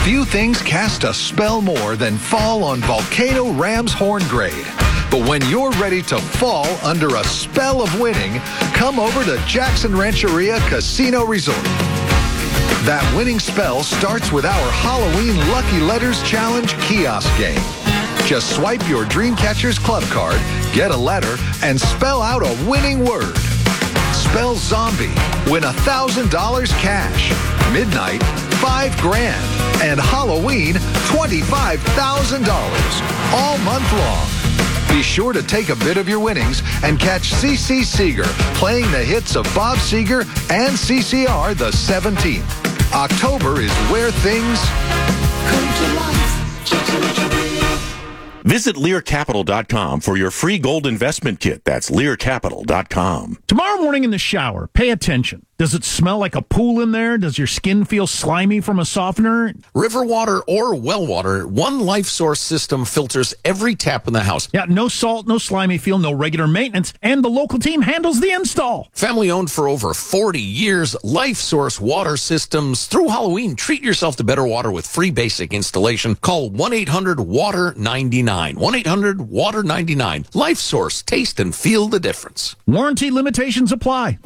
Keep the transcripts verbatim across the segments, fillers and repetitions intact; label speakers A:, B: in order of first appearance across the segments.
A: Few things cast a spell more than fall on Volcano Rams Horn Grade. But when you're ready to fall under a spell of winning, come over to Jackson Rancheria Casino Resort. That winning spell starts with our Halloween Lucky Letters Challenge kiosk game. Just swipe your Dreamcatcher's Club card, get a letter, and spell out a winning word. Spell zombie, win one thousand dollars cash. Midnight, five grand. And Halloween, twenty-five thousand dollars. All month long. Be sure to take a bit of your winnings and catch C C Seeger playing the hits of Bob Seger and C C R the seventeenth. October is where things come to life. Just let you be.
B: Visit Lear Capital dot com for your free gold investment kit. That's Lear Capital dot com.
C: Tomorrow morning in the shower, pay attention. Does it smell like a pool in there? Does your skin feel slimy from a softener?
D: River water or well water, One Life Source system filters every tap in the house.
C: Yeah, no salt, no slimy feel, no regular maintenance, and the local team handles the install.
D: Family owned for over forty years, Life Source water systems. Through Halloween, treat yourself to better water with free basic installation. Call one eight hundred water ninety-nine. one eight hundred water ninety-nine. Life Source. Taste and feel the difference.
C: Warranty limitations apply.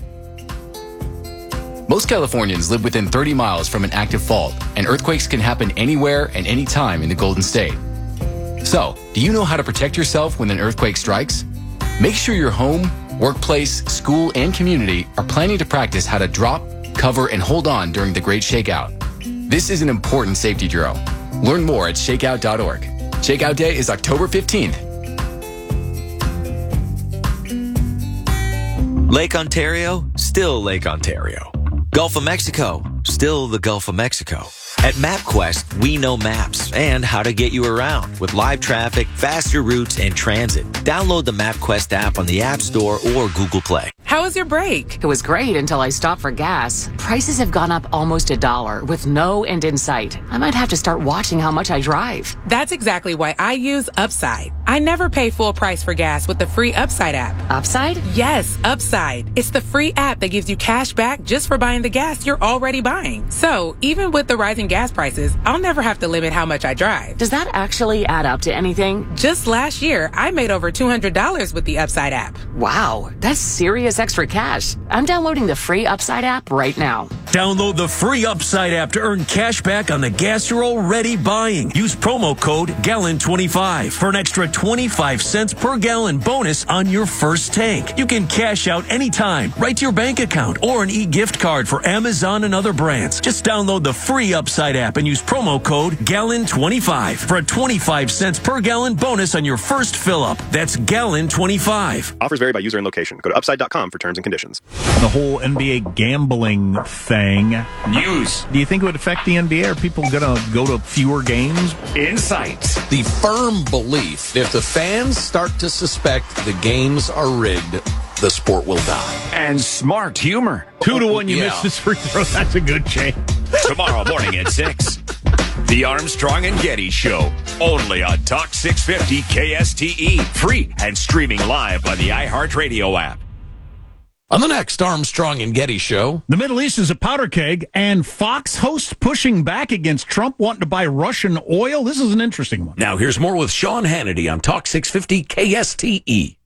E: Most Californians live within thirty miles from an active fault, and earthquakes can happen anywhere and anytime in the Golden State. So, do you know how to protect yourself when an earthquake strikes? Make sure your home, workplace, school, and community are planning to practice how to drop, cover, and hold on during the Great Shakeout. This is an important safety drill. Learn more at shakeout dot org. Shakeout Day is October fifteenth.
F: Lake Ontario, still Lake Ontario. Gulf of Mexico, still the Gulf of Mexico. At MapQuest, we know maps and how to get you around with live traffic, faster routes, and transit. Download the MapQuest app on the App Store or Google Play.
G: How was your break?
H: It was great until I stopped for gas. Prices have gone up almost a dollar with no end in sight. I might have to start watching how much I drive.
G: That's exactly why I use Upside. I never pay full price for gas with the free Upside app.
H: Upside?
G: Yes, Upside. It's the free app that gives you cash back just for buying the gas you're already buying. So even with the rising gas prices, I'll never have to limit how much I drive.
H: Does that actually add up to anything?
G: Just last year, I made over two hundred dollars with the Upside app.
H: Wow, that's serious extra cash. I'm downloading the free Upside app right now.
I: Download the free Upside app to earn cash back on the gas you're already buying. Use promo code gallon twenty-five for an extra twenty-five cents per gallon bonus on your first tank. You can cash out anytime, right to your bank account, or an e-gift card for Amazon and other brands. Just download the free Upside app and use promo code gallon twenty-five for a twenty-five cents per gallon bonus on your first fill-up. That's gallon twenty-five.
J: Offers vary by user and location. Go to upside dot com for terms and conditions.
C: The whole N B A gambling thing.
K: News.
C: Do you think it would affect the N B A? Are people going to go to fewer games?
K: Insights.
D: The firm belief, if the fans start to suspect the games are rigged, the sport will die.
K: And smart humor.
C: Two to one, you
D: Yeah.
C: missed this free throw. That's a good change.
K: Tomorrow morning at six. The Armstrong and Getty Show. Only on Talk six fifty K S T E. Free and streaming live on the iHeartRadio app.
D: On the next Armstrong and Getty Show.
C: The Middle East is a powder keg, and Fox host pushing back against Trump wanting to buy Russian oil. This is an interesting one.
K: Now here's more with Sean Hannity on Talk six fifty K S T E.